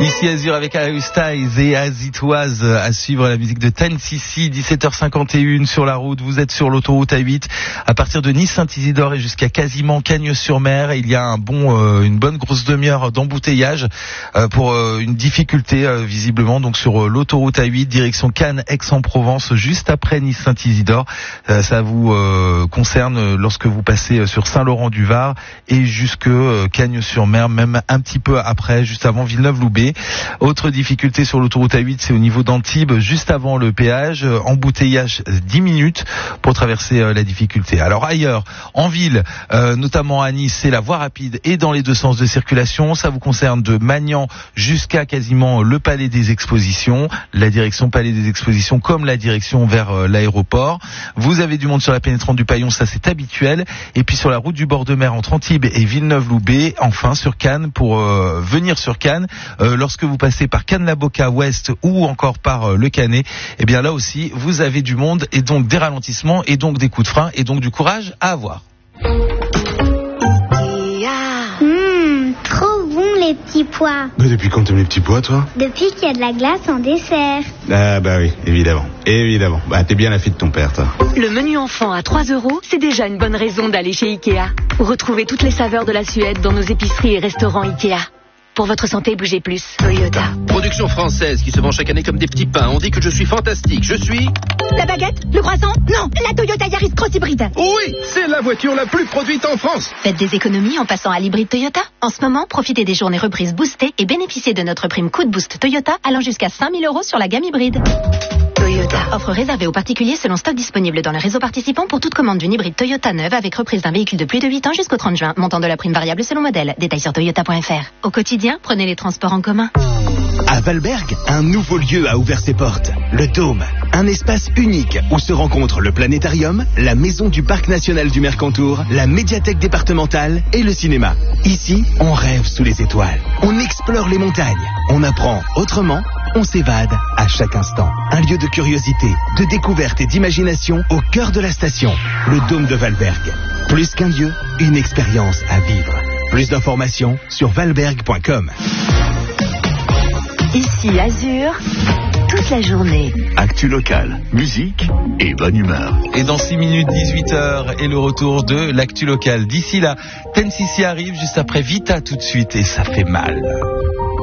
Ici Azur avec Harry Styles et Azitoise à suivre la musique de Ten Sissi, 17h51 sur la route. Vous êtes sur l'autoroute A8 à partir de Nice-Saint-Isidore et jusqu'à quasiment Cagnes-sur-Mer. Il y a une bonne grosse demi-heure d'embouteillage pour une difficulté visiblement donc sur l'autoroute A8 direction Cannes, Aix-en-Provence, juste après Nice-Saint-Isidore. Ça vous concerne lorsque vous passez sur Saint-Laurent-du-Var et jusque Cagnes-sur-Mer, même un petit peu après, juste avant Villeneuve-Loubet. Autre difficulté sur l'autoroute A8, c'est au niveau d'Antibes, juste avant le péage, embouteillage 10 minutes pour traverser la difficulté. Alors ailleurs, en ville, notamment à Nice, c'est la voie rapide et dans les deux sens de circulation. Ça vous concerne de Magnan jusqu'à quasiment le Palais des Expositions, la direction Palais des Expositions comme la direction vers l'aéroport. Vous avez du monde sur la pénétrante du Paillon, ça c'est habituel. Et puis sur la route du bord de mer entre Antibes et Villeneuve-Loubet, enfin sur Cannes, pour venir sur Cannes, lorsque vous passez par Cannes-la-Boca Ouest ou encore par le Canet, eh bien là aussi vous avez du monde et donc des ralentissements et donc des coups de frein et donc du courage à avoir. Trop bon les petits pois. Mais depuis quand t'aimes les petits pois, toi? Depuis qu'il y a de la glace en dessert. Ah bah oui, évidemment. Bah t'es bien la fille de ton père, toi. Le menu enfant à 3 €, c'est déjà une bonne raison d'aller chez Ikea. Retrouvez toutes les saveurs de la Suède dans nos épiceries et restaurants Ikea. Pour votre santé, bougez plus. Toyota. Production française qui se vend chaque année comme des petits pains. On dit que je suis fantastique. Je suis... La baguette? Le croissant? Non, la Toyota Yaris Cross hybride. Oui, c'est la voiture la plus produite en France. Faites des économies en passant à l'hybride Toyota. En ce moment, profitez des journées reprises boostées et bénéficiez de notre prime Coup de Boost Toyota allant jusqu'à 5 000 € sur la gamme hybride. Toyota. Offre réservée aux particuliers selon stock disponible dans le réseau participant pour toute commande d'une hybride Toyota neuve avec reprise d'un véhicule de plus de 8 ans jusqu'au 30 juin. Montant de la prime variable selon modèle. Détails sur toyota.fr. Au quotidien, prenez les transports en commun. À Valberg, un nouveau lieu a ouvert ses portes. Le Dôme. Un espace unique où se rencontrent le planétarium, la maison du parc national du Mercantour, la médiathèque départementale et le cinéma. Ici, on rêve sous les étoiles. On explore les montagnes. On apprend autrement. On s'évade à chaque instant. Un lieu de curiosité, de découverte et d'imagination au cœur de la station. Le Dôme de Valberg. Plus qu'un lieu, une expérience à vivre. Plus d'informations sur valberg.com. Ici Azur, toute la journée. Actu locale, musique et bonne humeur. Et dans 6 minutes, 18h, et le retour de l'actu locale. D'ici là, Ten Sissi arrive juste après Vita tout de suite et ça fait mal.